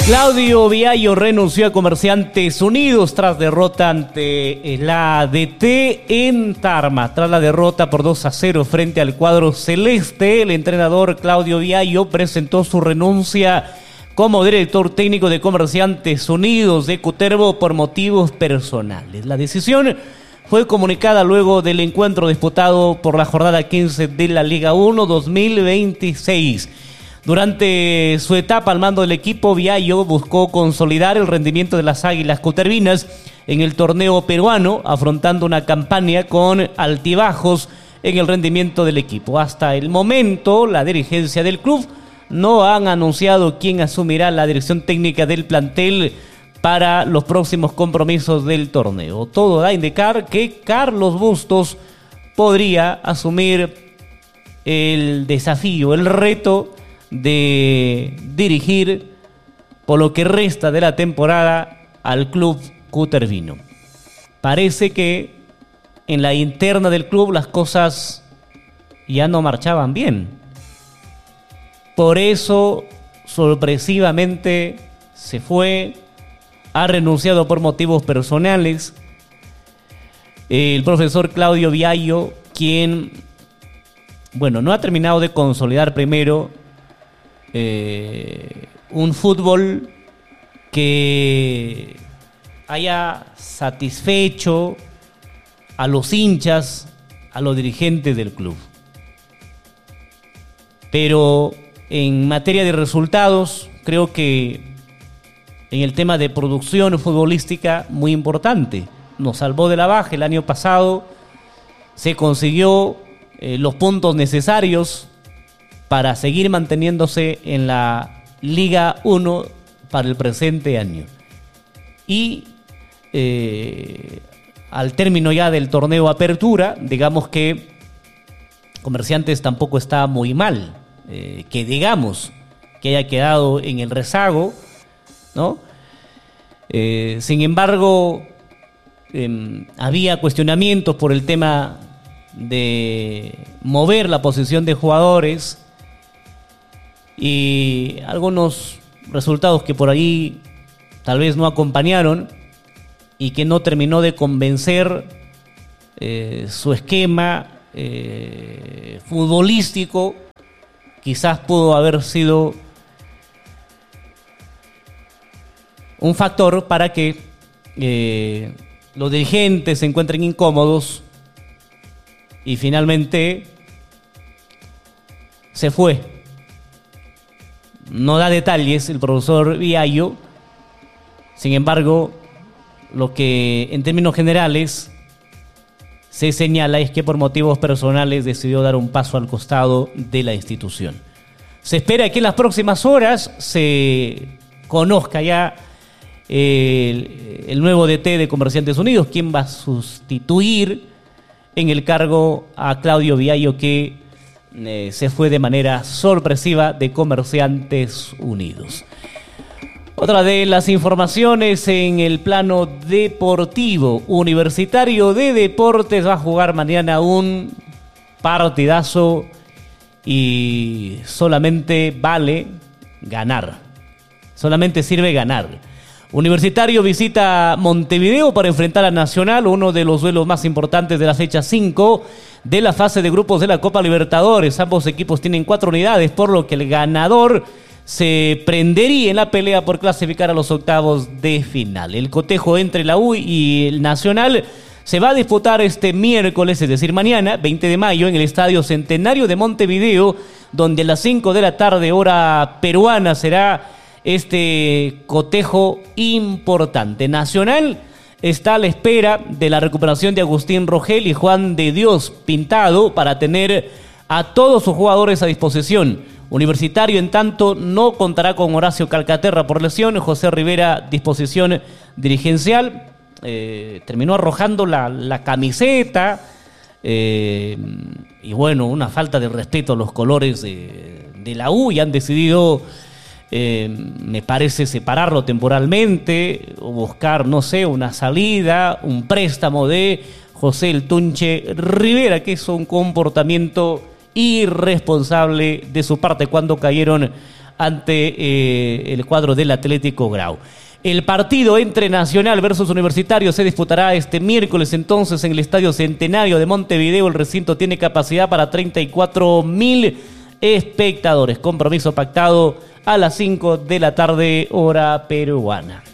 Claudio Viallo renunció a Comerciantes Unidos tras derrota ante la ADT en Tarma. Tras la derrota por 2-0 frente al cuadro celeste, el entrenador Claudio Viallo presentó su renuncia como director técnico de Comerciantes Unidos de Cutervo por motivos personales. La decisión fue comunicada luego del encuentro disputado por la jornada 15 de la Liga 1 2026. Durante su etapa al mando del equipo, Viallo buscó consolidar el rendimiento de las Águilas Cutervinas en el torneo peruano, afrontando una campaña con altibajos en el rendimiento del equipo. Hasta el momento, la dirigencia del club no han anunciado quién asumirá la dirección técnica del plantel para los próximos compromisos del torneo. Todo da a indicar que Carlos Bustos podría asumir el desafío, el reto de dirigir por lo que resta de la temporada al club cutervino. Parece que en la interna del club las cosas ya no marchaban bien. Por eso, sorpresivamente, se fue, ha renunciado por motivos personales. El profesor Claudio Viallo, quien, no ha terminado de consolidar primero un fútbol que haya satisfecho a los hinchas, a los dirigentes del club. Pero en materia de resultados, creo que en el tema de producción futbolística, muy importante. Nos salvó de la baja el año pasado, se consiguió los puntos necesarios para seguir manteniéndose en la Liga 1 para el presente año. Y al término ya del torneo Apertura, digamos que Comerciantes tampoco está muy mal, que digamos que haya quedado en el rezago, ¿no? Sin embargo, había cuestionamientos por el tema de mover la posición de jugadores y algunos resultados que por ahí tal vez no acompañaron y que no terminó de convencer su esquema futbolístico. Quizás pudo haber sido un factor para que los dirigentes se encuentren incómodos y finalmente se fue. No da detalles el profesor Viallo. Sin embargo, lo que en términos generales se señala es que por motivos personales decidió dar un paso al costado de la institución. Se espera que en las próximas horas se conozca ya el nuevo DT de Comerciantes Unidos, quien va a sustituir en el cargo a Claudio Viallo, que se fue de manera sorpresiva de Comerciantes Unidos. Otra de las informaciones en el plano deportivo: Universitario de Deportes va a jugar mañana un partidazo y solamente vale ganar. Solamente sirve ganar. Universitario visita Montevideo para enfrentar a Nacional, uno de los duelos más importantes de la fecha 5 de la fase de grupos de la Copa Libertadores. Ambos equipos tienen 4 unidades, por lo que el ganador se prendería en la pelea por clasificar a los octavos de final. El cotejo entre la U y el Nacional se va a disputar este miércoles, es decir, mañana, 20 de mayo, en el Estadio Centenario de Montevideo, donde a las 5 de la tarde, hora peruana, será este cotejo importante. Nacional está a la espera de la recuperación de Agustín Rogel y Juan de Dios Pintado para tener a todos sus jugadores a disposición. Universitario, en tanto, no contará con Horacio Calcaterra por lesión. José Rivera, disposición dirigencial. Terminó arrojando la camiseta. Y una falta de respeto a los colores de la U, y han decidido, me parece, separarlo temporalmente o buscar, una salida, un préstamo de José El Tunche Rivera, que es un comportamiento irresponsable de su parte cuando cayeron ante el cuadro del Atlético Grau. El partido entre Nacional versus Universitario se disputará este miércoles entonces en el Estadio Centenario de Montevideo. El recinto tiene capacidad para 34.000 espectadores. Compromiso pactado a las 5 de la tarde, hora peruana.